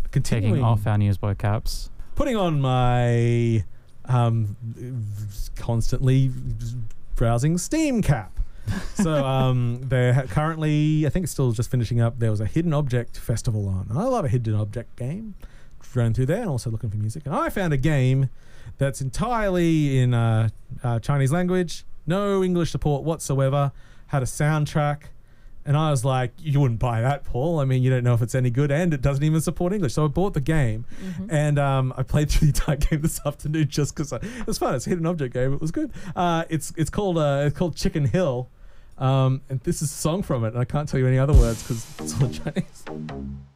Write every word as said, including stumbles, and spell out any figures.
Continuing, taking off our newsboy caps. Putting on my um, constantly browsing Steam cap. So um, they're ha- currently, I think it's still just finishing up. There was a hidden object festival on. And I love a hidden object game. Running through there and also looking for music. And I found a game that's entirely in uh, uh, Chinese language. No English support whatsoever. Had a soundtrack. And I was like, you wouldn't buy that, Paul. I mean, you don't know if it's any good, and it doesn't even support English. So I bought the game, mm-hmm. and um, I played through the entire game this afternoon just because it was fun. It's a hidden object game. It was good. Uh, it's it's called uh, it's called Chicken Hill, um, and this is a song from it. And I can't tell you any other words because it's all in Chinese.